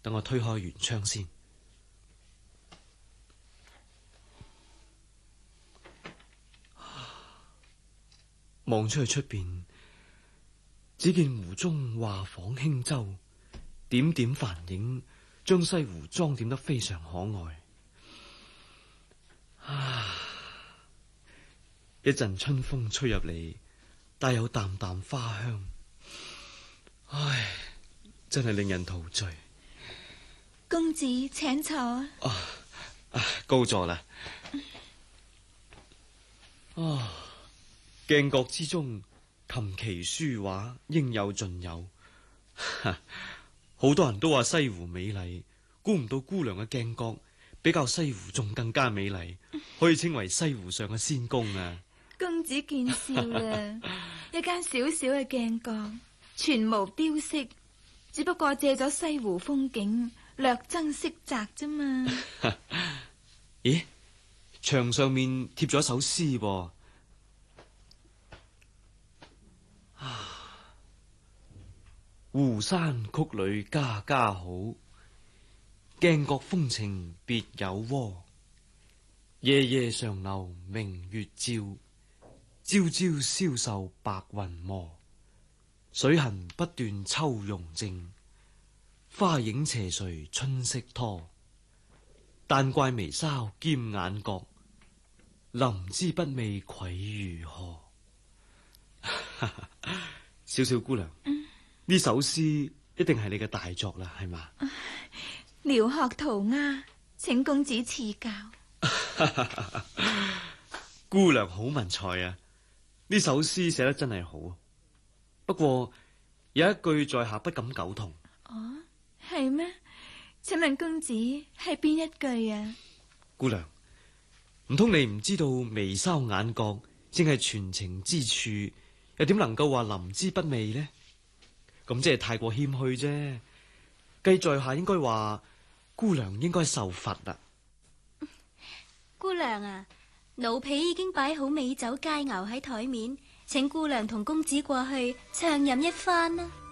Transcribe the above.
等我推開圓窗先。望出去出邊，只見湖中畫舫輕舟，點點帆影，將西湖裝點得非常可愛。一陣春風吹入嚟，帶有淡淡花香。唉，真係令人陶醉。 公子請坐。 高座啦。鏡閣之中，琴棋書畫應有盡有。好多人都話西湖美麗，估唔到姑娘嘅鏡閣比較西湖仲更加美麗，可以稱為西湖上嘅仙宮啊！ 公子見笑啦，一間小小嘅鏡閣，全無雕飾，只不過借咗西湖風景，略增色澤啫嘛。 咦，牆上面貼咗一首詩噃。湖山曲裏家家好，鏡閣風情別有窩。夜夜常留明月照，朝朝消受白雲磨。水痕不斷秋容淨，花影斜垂春色拖。但怪眉梢兼眼角，臨之不味愧如何。小小姑娘，呢首詩一定係你嘅大作啦，係嘛？ 聊學塗鴉，請公子賜教。 姑娘好文采啊！呢首詩寫得真係好，不過有一句在下不敢苟同。 哦，係咩？請問公子係邊一句啊？ 姑娘，唔通你唔知道眉梢眼角正係傳情之處，又點能夠話臨之不味呢？咁即係太過謙虛啫。計在下應該話姑娘應該受罰啦。 姑娘啊，奴婢已經擺好美酒佳肴喺台面，請姑娘同公子過去暢飲一番啦。